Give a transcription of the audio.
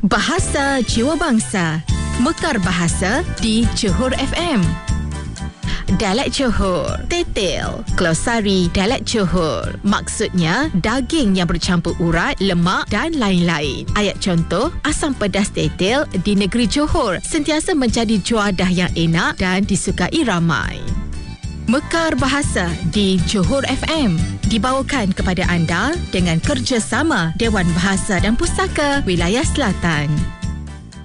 Bahasa Jiwa Bangsa. Mekar bahasa di Johor FM. Dialek Johor, tetel, glosari dialek Johor. Maksudnya daging yang bercampur urat, lemak dan lain-lain. Ayat contoh, asam pedas tetel di negeri Johor sentiasa menjadi juadah yang enak dan disukai ramai. Mekar bahasa di Johor FM dibawakan kepada anda dengan kerjasama Dewan Bahasa dan Pustaka Wilayah Selatan.